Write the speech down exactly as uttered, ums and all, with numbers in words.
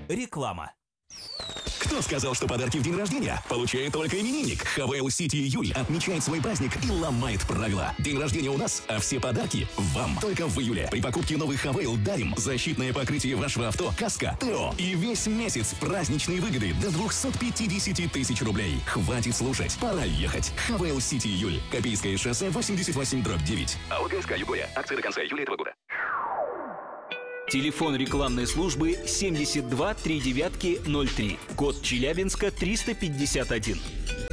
Реклама. Кто сказал, что подарки в день рождения получает только именинник? Хавейл Сити Июль отмечает свой праздник и ломает правила. День рождения у нас, а все подарки вам. Только в июле. При покупке новых Хавейл дарим защитное покрытие вашего авто, каска, ТО. И весь месяц праздничные выгоды до двухсот пятидесяти тысяч рублей. Хватит слушать, пора ехать. Хавейл Сити Июль. Копейское шоссе восемьдесят восемь дробь девять. АО ГСК Югория. Акция до конца июля этого года. Телефон рекламной службы семьдесят два три девятки ноль три. Код Челябинска триста пятьдесят один.